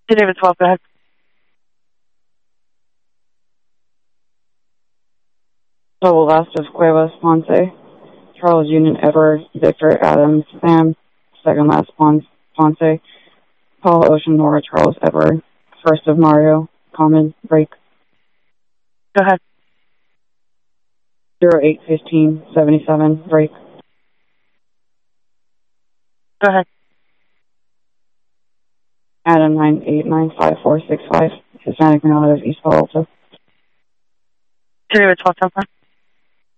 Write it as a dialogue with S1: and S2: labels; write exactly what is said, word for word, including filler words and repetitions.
S1: David twelve, go ahead. Double Vastas Cuevas Ponce, Charles Union Edward, Victor Adams Sam, second last Ponce, Ponce, Paul Ocean Nora Charles Edward, first of Mario, common, break. Go ahead. Zero eight fifteen seventy seven, break. Go ahead. Adam nine eight nine five four six five, Hispanic male out of East Palo Alto. David twelve,